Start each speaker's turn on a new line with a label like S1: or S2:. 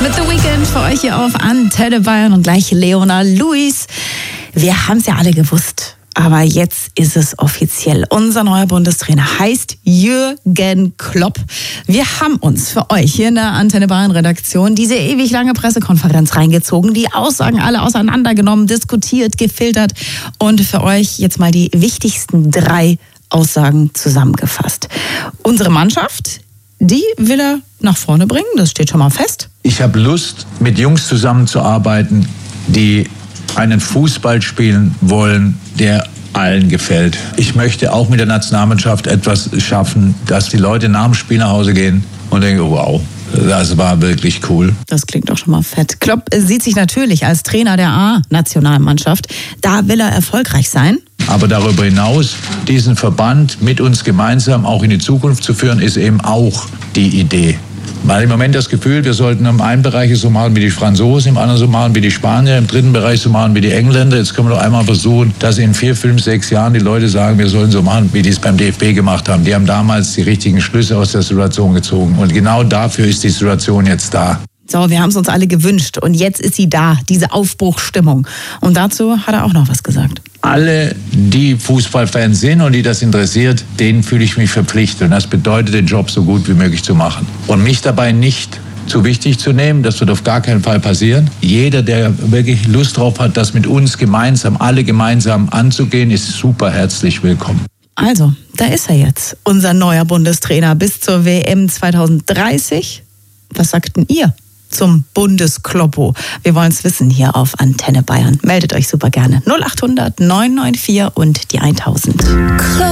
S1: mit The Weeknd für euch hier auf Antenne Bayern und gleich Leona Lewis. Wir haben es ja alle gewusst, aber jetzt ist es offiziell. Unser neuer Bundestrainer heißt Jürgen Klopp. Wir haben uns für euch hier in der Antenne Bayern Redaktion diese ewig lange Pressekonferenz reingezogen, die Aussagen alle auseinandergenommen, diskutiert, gefiltert und für euch jetzt mal die wichtigsten 3 Aussagen zusammengefasst. Unsere Mannschaft, die will er nach vorne bringen, das steht schon mal fest.
S2: Ich habe Lust, mit Jungs zusammenzuarbeiten, die einen Fußball spielen wollen, der allen gefällt. Ich möchte auch mit der Nationalmannschaft etwas schaffen, dass die Leute nach dem Spiel nach Hause gehen und denken, wow, das war wirklich cool.
S1: Das klingt doch schon mal fett. Klopp sieht sich natürlich als Trainer der A-Nationalmannschaft. Da will er erfolgreich sein.
S2: Aber darüber hinaus, diesen Verband mit uns gemeinsam auch in die Zukunft zu führen, ist eben auch die Idee. Weil im Moment das Gefühl, wir sollten im einen Bereich so machen wie die Franzosen, im anderen so machen wie die Spanier, im dritten Bereich so machen wie die Engländer. Jetzt können wir doch einmal versuchen, dass in 4, 5, 6 Jahren die Leute sagen, wir sollen so machen, wie die es beim DFB gemacht haben. Die haben damals die richtigen Schlüsse aus der Situation gezogen. Und genau dafür ist die Situation jetzt da.
S1: So, wir haben es uns alle gewünscht und jetzt ist sie da, diese Aufbruchsstimmung. Und dazu hat er auch noch was gesagt.
S2: Alle, die Fußballfans sind und die das interessiert, denen fühle ich mich verpflichtet. Und das bedeutet, den Job so gut wie möglich zu machen. Und mich dabei nicht zu wichtig zu nehmen, das wird auf gar keinen Fall passieren. Jeder, der wirklich Lust drauf hat, das mit uns gemeinsam, alle gemeinsam anzugehen, ist super herzlich willkommen.
S1: Also, da ist er jetzt, unser neuer Bundestrainer bis zur WM 2030. Was sagten ihr zum Bundeskloppo? Wir wollen es wissen hier auf Antenne Bayern. Meldet euch super gerne. 0800 994 und die 1000.